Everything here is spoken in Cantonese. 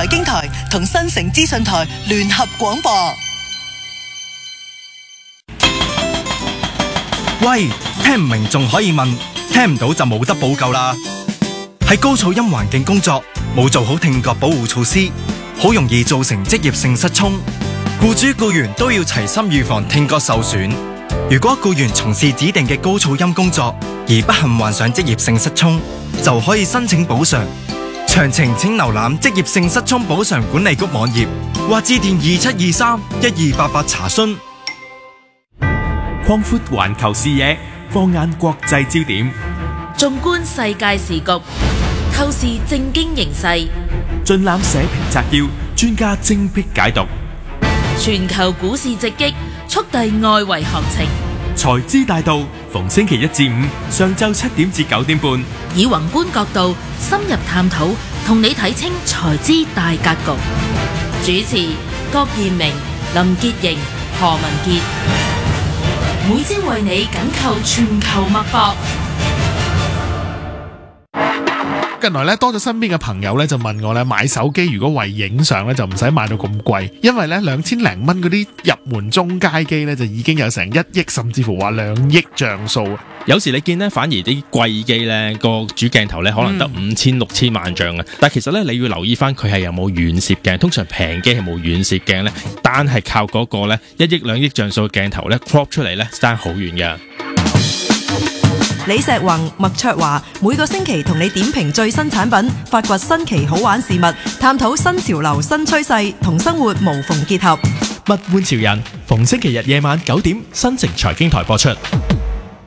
財經台同新城資訊台聯合廣播。 喂，聽唔明仲可以問，聽唔到就冇得補救啦。喺高噪音環境工作，冇做好聽覺保護措施，好容易造成職業性失聰。僱主僱員都要齊心預防聽覺受損。如果僱員從事指定嘅高噪音工作而不幸患上職業性失聰，就可以申請補償。詳情請瀏覽職業性失聰補償管理局網頁或致電2723-1288查詢。 擴闊環球視野，放眼國際焦點， 縱觀世界時局，透視政經形勢， 盡覽社評摘要，專家精闢解讀。 全球股市直擊，速遞外圍行情。 財資大道，逢星期一至五上晝7點至9點半， 以宏觀角度深入探討，同你睇清財資大格局。主持郭彥明、林潔瑩、何文傑。每朝為你緊扣全球脈搏。 近來咧多咗身邊嘅朋友咧就問我咧買手機如果為影相咧就唔使買到咁貴，因為咧2000零蚊嗰啲入門中階機咧就已經有成1億甚至乎話2億像素。 有時你見咧反而啲貴機咧個主鏡頭咧可能得5000、6000萬像啊，但其實咧你要留意翻佢係有冇遠攝鏡，通常平機係冇遠攝鏡咧，單係靠嗰個咧1億2億像素嘅鏡頭咧 crop 出嚟咧爭好遠嘅。 李石宏、麥卓華每個星期同你點評最新產品，發掘新奇好玩事物，探討新潮流新趨勢，同生活無縫結合。 物玩潮人，逢星期日夜晚9點，新城財經台播出。